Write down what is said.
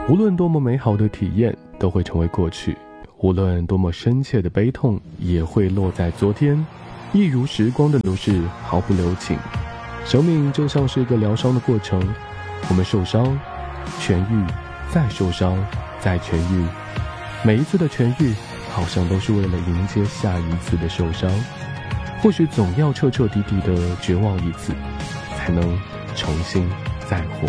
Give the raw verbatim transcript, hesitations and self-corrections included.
无论多么美好的体验都会成为过去，无论多么深切的悲痛也会落在昨天，一如时光的流逝，毫不留情。生命就像是一个疗伤的过程，我们受伤，痊愈，再受伤，再痊愈，每一次的痊愈好像都是为了迎接下一次的受伤，或许总要彻彻底底的绝望一次，才能重新再活。